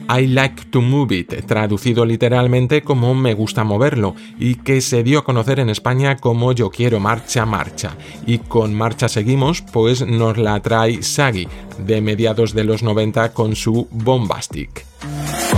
I Like to Move It, traducido literalmente como Me gusta moverlo, y que se dio a conocer en España como Yo quiero marcha, marcha. Y con Marcha seguimos, pues nos la trae Shaggy, de mediados de los 90 con su Bombastic.